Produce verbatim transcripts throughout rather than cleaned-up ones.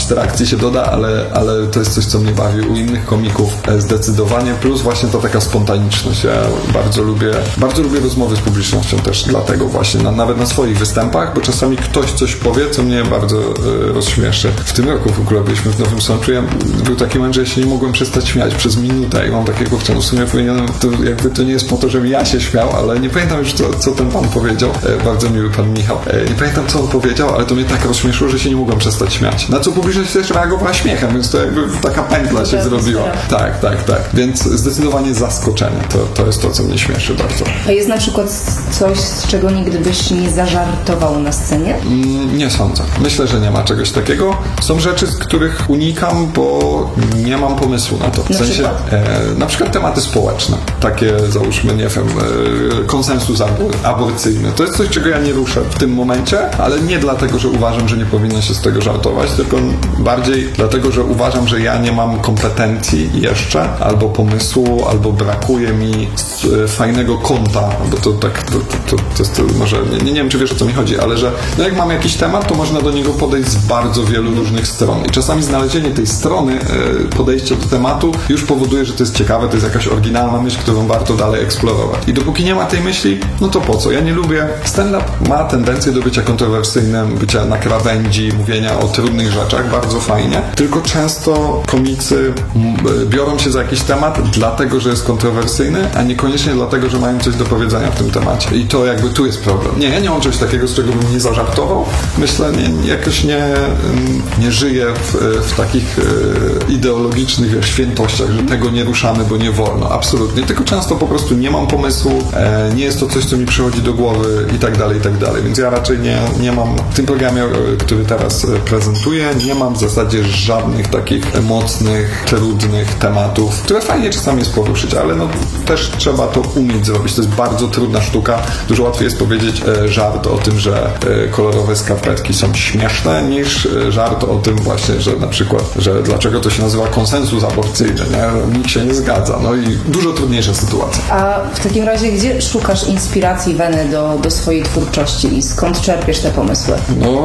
abstrakcji się doda, ale, ale to jest coś, co mnie bawi u innych komików zdecydowanie, plus właśnie ta taka spontaniczność. Ja bardzo lubię, bardzo lubię rozmowy z publicznością też dlatego właśnie, na, nawet na swoich występach, bo czasami ktoś coś powie, co mnie bardzo e, rozśmieszy. W tym roku w ogóle byliśmy w Nowym Sączu, ja, był taki moment, że ja się nie mogłem przestać śmiać przez minutę i mam takiego, w w sumie powinienem, to jakby to nie jest po to, żebym ja się śmiał, ale nie pamiętam już, co, co ten pan powiedział. E, bardzo miły pan Michał. E, nie pamiętam, co on powiedział, ale to mnie tak rozśmieszyło, że się nie mogłem przestać śmiać. Na co publiczność też reagowała śmiechem, więc to jakby taka pętla się zrobiła. Tak, tak, tak. Więc zdecydowanie zaskoczenie. To, to jest to, co mnie śmieszy bardzo. A jest na przykład coś, z czego nigdy byś nie zażartował na scenie? Mm, nie sądzę. Myślę, że nie ma czegoś takiego. Są rzeczy, z których unikam, bo nie mam pomysłu na to. W na sensie, przykład? E, na przykład tematy społeczne. Takie, załóżmy, nie wiem, e, konsensus aborcyjny. To jest coś, czego ja nie ruszę w tym momencie, ale nie dlatego, że uważam, że nie powinno się z tego żartować, tylko bardziej dlatego, że uważam, że ja nie mam kompetencji jeszcze, albo pomysłu, albo brakuje mi fajnego kąta, bo to tak, to, to, to, to jest to może, nie, nie wiem, czy wiesz, o co mi chodzi, ale że no jak mam jakiś temat, to można do niego podejść z bardzo wielu różnych stron i czasami znalezienie tej strony, podejście do tematu już powoduje, że to jest ciekawe, to jest jakaś oryginalna myśl, którą warto dalej eksplorować. I dopóki nie ma tej myśli, no to po co? Ja nie lubię, stand-up ma tendencję do bycia kontrowersyjnym, bycia na krawędzi, mówienia o trudnych rzeczach, bardzo fajnie, tylko często komicy biorą się za jakiś temat dlatego, że jest kontrowersyjny, a niekoniecznie dlatego, że mają coś do powiedzenia w tym temacie. I to jakby tu jest problem. Nie, ja nie mam czegoś takiego, z czego bym nie zażartował. Myślę, nie, jakoś nie, nie żyję w, w takich ideologicznych świętościach, że tego nie ruszamy, bo nie wolno. Absolutnie. Tylko często po prostu nie mam pomysłu, nie jest to coś, co mi przychodzi do głowy i tak dalej, i tak dalej. Więc ja raczej nie, nie mam w tym programie, który teraz prezentuję, nie mam w zasadzie żadnych takich mocnych, trudnych tematów, które fajnie czasami jest poruszyć, ale no też trzeba to umieć zrobić. To jest bardzo trudna sztuka. Dużo łatwiej jest powiedzieć e, żart o tym, że e, kolorowe skarpetki są śmieszne, niż e, żart o tym właśnie, że na przykład, że dlaczego to się nazywa konsensus aborcyjny, nie? Nikt się nie zgadza. No i dużo trudniejsza sytuacja. A w takim razie gdzie szukasz inspiracji, weny do, do swojej twórczości i skąd czerpiesz te pomysły? No,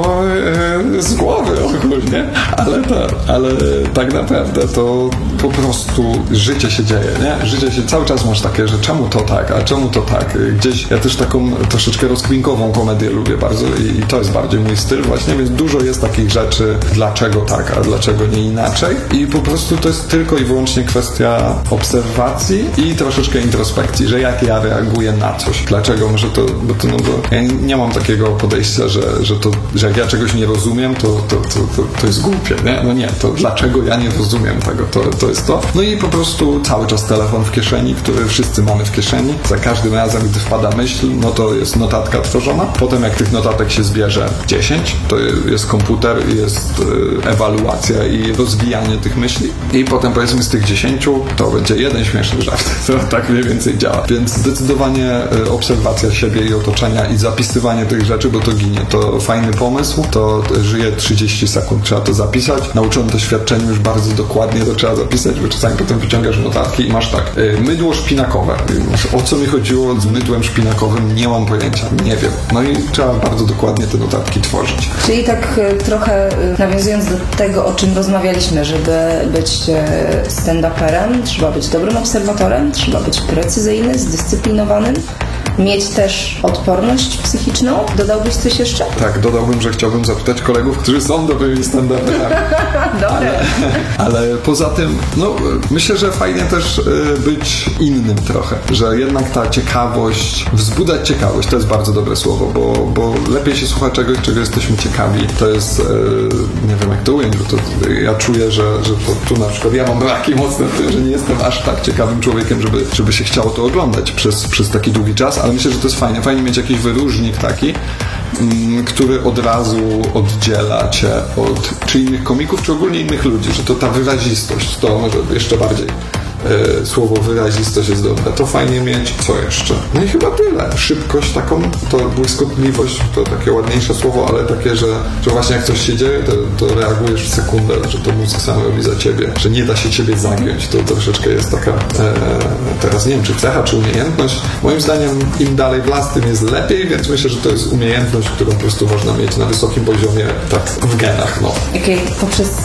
e, z głowy ogólnie, ale to, ale tak naprawdę to po prostu życie się dzieje, nie? Życie się, cały czas masz takie, że czemu to tak, a czemu to tak? Gdzieś, ja też taką troszeczkę rozkminkową komedię lubię bardzo i, i to jest bardziej mój styl właśnie, więc dużo jest takich rzeczy, dlaczego tak, a dlaczego nie inaczej i po prostu to jest tylko i wyłącznie kwestia obserwacji i troszeczkę introspekcji, że jak ja reaguję na coś, dlaczego może to, bo to, no bo ja nie mam takiego podejścia, że, że to, że jak ja czegoś nie rozumiem, to, to, to, to, to jest głupie, nie? No nie, to dlaczego ja nie rozumiem tego, to, to jest to. No i po prostu cały czas telefon w kieszeni, który wszyscy mamy w kieszeni. Za każdym razem, gdy wpada myśl, no to jest notatka tworzona. Potem jak tych notatek się zbierze dziesięć, to jest komputer, jest ewaluacja i rozwijanie tych myśli. I potem powiedzmy z tych dziesięciu to będzie jeden śmieszny żart. To tak mniej więcej działa. Więc zdecydowanie obserwacja siebie i otoczenia i zapisywanie tych rzeczy, bo to ginie. To fajny pomysł, to żyje trzydzieści sekund. Trzeba to zapisać. Nauczony doświadczeniem już bardzo dokładnie to trzeba zapisać, bo czasami potem wyciągasz notatki i masz tak, mydło szpinakowe. O co mi chodziło z mydłem szpinakowym? Nie mam pojęcia. Nie wiem. No i trzeba bardzo dokładnie te notatki tworzyć. Czyli tak trochę nawiązując do tego, o czym rozmawialiśmy, żeby być stand-uperem, trzeba być dobrym obserwatorem, trzeba być precyzyjny, zdyscyplinowanym, mieć też odporność psychiczną. Dodałbyś coś jeszcze? Tak, dodałbym, że chciałbym zapytać kolegów, którzy są dobrymi stand-uperami. Dobre. Ale, ale poza tym, no myślę, że fajnie też być innym trochę, że jednak ta ciekawość, wzbudzać ciekawość, to jest bardzo dobre słowo, bo, bo lepiej się słucha czegoś, czego jesteśmy ciekawi. To jest, nie wiem jak to ująć, bo to, ja czuję, że, że to, tu na przykład ja mam braki mocne w tym, że nie jestem aż tak ciekawym człowiekiem, żeby, żeby się chciało to oglądać przez, przez taki długi czas, ale myślę, że to jest fajnie. Fajnie mieć jakiś wyróżnik taki, mm, który od razu oddziela cię od czy innych komików, czy ogólnie innych ludzi, że to ta wyrazistość, to może jeszcze bardziej e, słowo wyrazistość jest dobre. To fajnie mieć. Co jeszcze? No i chyba tyle. Szybkość taką, to błyskotliwość, to takie ładniejsze słowo, ale takie, że, że właśnie jak coś się dzieje, to, to reagujesz w sekundę, że to mózg sam robi za ciebie, że nie da się ciebie zagiąć. To troszeczkę jest taka e, teraz nie wiem, czy cecha, czy umiejętność. Moim zdaniem im dalej w las, tym jest lepiej, więc myślę, że to jest umiejętność, którą po prostu można mieć na wysokim poziomie, tak w genach. No. Okay, poprzez